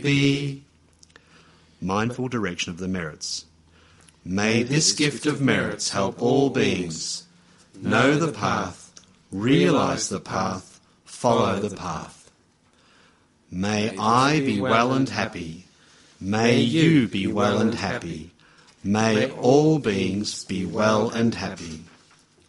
be. Mindful direction of the merits. May this gift of merits help all beings know the path, realise the path, follow the path. May I be well and happy. May you be well and happy. May all beings be well and happy.